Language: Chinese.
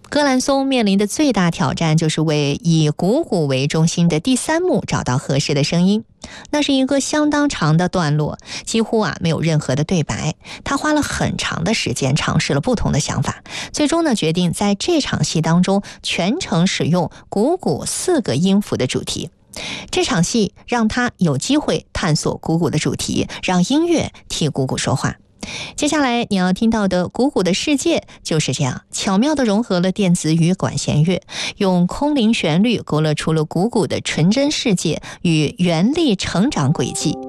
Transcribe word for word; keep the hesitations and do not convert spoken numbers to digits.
歌兰松面临的最大挑战就是为以鼓鼓为中心的第三幕找到合适的声音。那是一个相当长的段落，几乎啊没有任何的对白。他花了很长的时间尝试了不同的想法，最终呢决定在这场戏当中全程使用鼓鼓四个音符的主题。这场戏让他有机会探索鼓鼓的主题，让音乐替鼓鼓说话。接下来你要听到的《鼓鼓的世界》就是这样巧妙地融合了电子与管弦乐，用空灵旋律勾勒出了鼓鼓的纯真世界与原力成长轨迹。